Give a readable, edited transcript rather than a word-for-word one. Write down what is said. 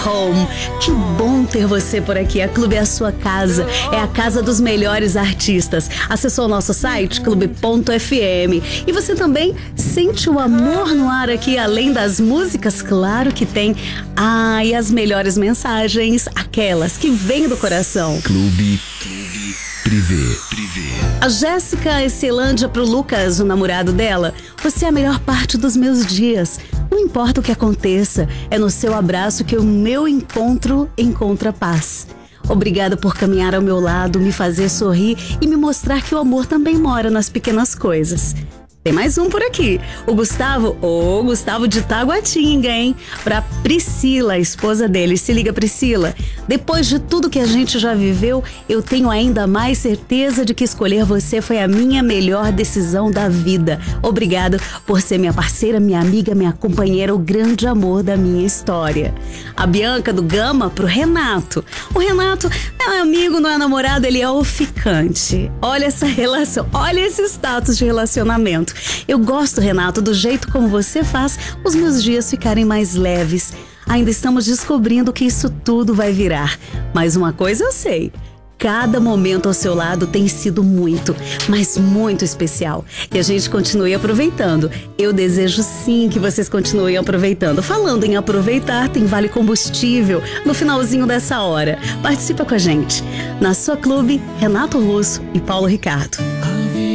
home. Que bom ter você por aqui. A Clube é a sua casa, é a casa dos melhores artistas. Acessou o nosso site, clube.fm. E você também sente o amor no ar aqui, além das músicas? Claro que tem. E as melhores mensagens, aquelas que vêm do coração. Clube Privé. A Jéssica Excelândia pro Lucas, o namorado dela. Você é a melhor parte dos meus dias. Não importa o que aconteça, é no seu abraço que o meu encontro encontra paz. Obrigada por caminhar ao meu lado, me fazer sorrir e me mostrar que o amor também mora nas pequenas coisas. Tem mais um por aqui. O Gustavo de Taguatinga, hein? Pra Priscila, a esposa dele. Se liga, Priscila. Depois de tudo que a gente já viveu, eu tenho ainda mais certeza de que escolher você foi a minha melhor decisão da vida. Obrigado por ser minha parceira, minha amiga, minha companheira, o grande amor da minha história. A Bianca do Gama pro Renato. O Renato não é amigo, não é namorado, ele é o ficante. Olha essa relação, olha esse status de relacionamento. Eu gosto, Renato, do jeito como você faz os meus dias ficarem mais leves. Ainda estamos descobrindo que isso tudo vai virar. Mas uma coisa eu sei. Cada momento ao seu lado tem sido muito, mas muito especial. E a gente continue aproveitando. Eu desejo sim que vocês continuem aproveitando. Falando em aproveitar, tem Vale Combustível no finalzinho dessa hora. Participa com a gente. Na sua Clube, Renato Russo e Paulo Ricardo.